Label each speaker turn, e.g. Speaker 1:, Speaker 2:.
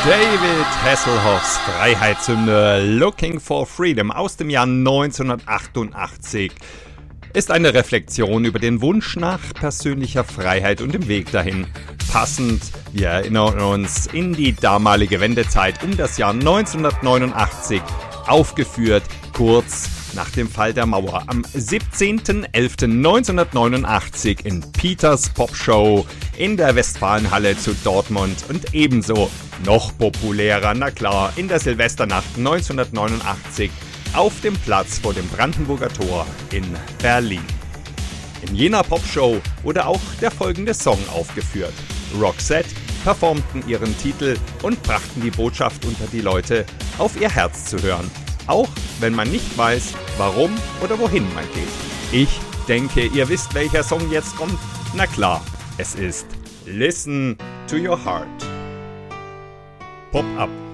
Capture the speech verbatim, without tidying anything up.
Speaker 1: David Hasselhoffs Freiheitshymne Looking for Freedom aus dem Jahr neunzehnhundertachtundachtzig ist eine Reflexion über den Wunsch nach persönlicher Freiheit und dem Weg dahin. Passend, wir erinnern uns, in die damalige Wendezeit um das Jahr neunzehnhundertneunundachtzig, aufgeführt kurz nach dem Fall der Mauer am siebzehnten elften neunzehnhundertneunundachtzig in Peters Popshow in der Westfalenhalle zu Dortmund und ebenso noch populärer, na klar, in der Silvesternacht neunzehnhundertneunundachtzig auf dem Platz vor dem Brandenburger Tor in Berlin. In jener Popshow wurde auch der folgende Song aufgeführt. Roxette performten ihren Titel und brachten die Botschaft unter die Leute, auf ihr Herz zu hören. Auch wenn man nicht weiß, warum oder wohin man geht. Ich denke, ihr wisst, welcher Song jetzt kommt. Na klar, es ist Listen to Your Heart. Pop up.